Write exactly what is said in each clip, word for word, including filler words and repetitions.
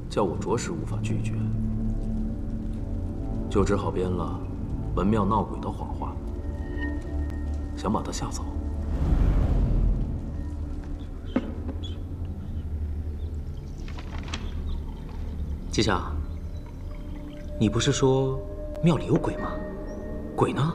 叫我着实无法拒绝，就只好编了文庙闹鬼的谎话，想把他吓走。 季夏，你不是说庙里有鬼吗？鬼呢？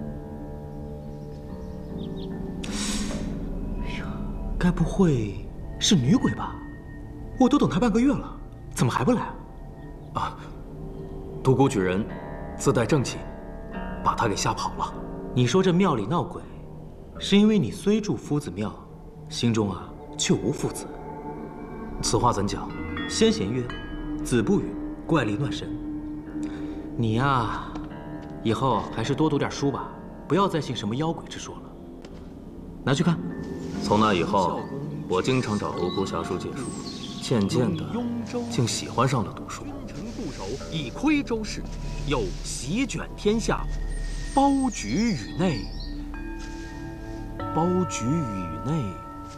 哎呀，该不会是女鬼吧？我都等她半个月了，怎么还不来啊？ 啊，独孤举人自带正气，把他给吓跑了。 你说这庙里闹鬼，是因为你虽住夫子庙，心中啊却无父子。 此话怎讲？ 先贤曰：“子不语，怪力乱神。”你呀，以后还是多读点书吧，不要再信什么妖鬼之说了。拿去看。 从那以后，我经常找独孤侠书借书，渐渐的竟喜欢上了读书。 君臣固守，以窥周室，又席卷天下，包举宇内。包举宇内。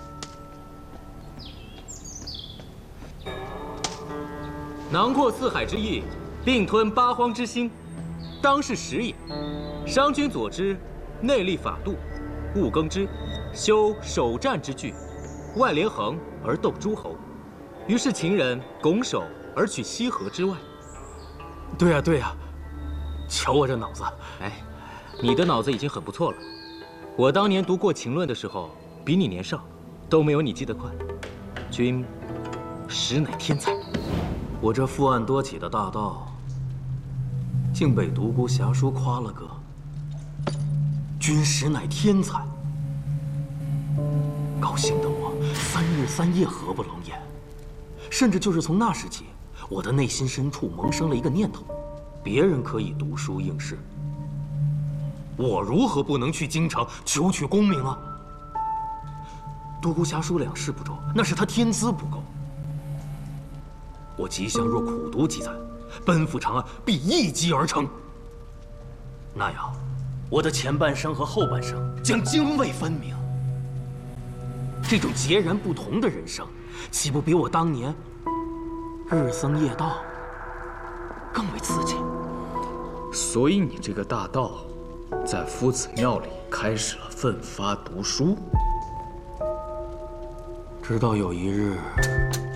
囊括四海之意，并吞八荒之心，当是时也。商君佐之，内立法度，务耕之，修守战之具，外连横而斗诸侯。于是秦人拱手而取西河之外。 对呀对呀，瞧我这脑子！ 哎，你的脑子已经很不错了。我当年读过《秦论》的时候，比你年少，都没有你记得快。君实乃天才。 我这负案多起的大盗，竟被独孤侠书夸了个君实乃天才，高兴的我三日三夜合不拢眼。甚至就是从那时起，我的内心深处萌生了一个念头：别人可以读书应试，我如何不能去京城求取功名啊？独孤侠书两事不周，那是他天资不够。我吉祥若苦读几载，奔赴长安必一击而成。那样，我的前半生和后半生将泾渭分明。这种截然不同的人生，岂不比我当年日僧夜道更为刺激？ 所以你这个大盗，在夫子庙里开始了奋发读书， 直到有一日。